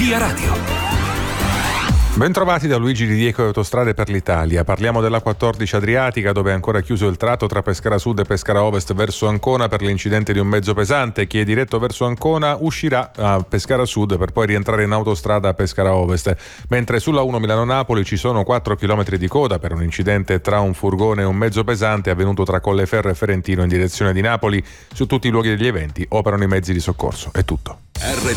Via Radio. Bentrovati da Luigi Di Diego e Autostrade per l'Italia. Parliamo della 14 Adriatica, dove è ancora chiuso il tratto tra Pescara Sud e Pescara Ovest verso Ancona per l'incidente di un mezzo pesante. Chi è diretto verso Ancona uscirà a Pescara Sud per poi rientrare in autostrada a Pescara Ovest. Mentre sulla 1 Milano-Napoli ci sono 4 km di coda per un incidente tra un furgone e un mezzo pesante avvenuto tra Colleferro e Ferentino in direzione di Napoli. Su tutti i luoghi degli eventi operano i mezzi di soccorso. È tutto.